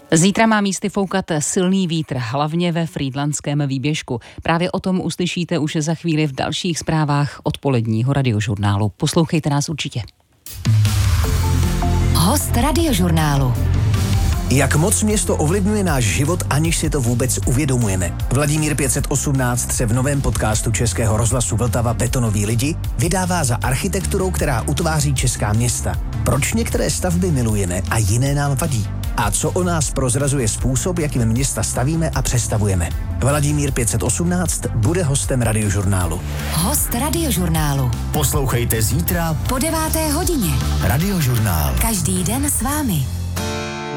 Zítra má místy foukat silný vítr, hlavně ve Frýdlantském výběžku. Právě o tom uslyšíte už za chvíli v dalších zprávách odpoledního Radiožurnálu. Poslouchejte nás určitě. Host Radiožurnálu. Jak moc město ovlivňuje náš život, aniž si to vůbec uvědomujeme. Vladimír 518 se v novém podcastu Českého rozhlasu Vltava Betonoví lidi vydává za architekturou, která utváří česká města. Proč některé stavby milujeme a jiné nám vadí? A co o nás prozrazuje způsob, jakým města stavíme a přestavujeme? Vladimír 518 bude hostem Radiožurnálu. Host Radiožurnálu. Poslouchejte zítra po 9. hodině. Radiožurnál. Každý den s vámi.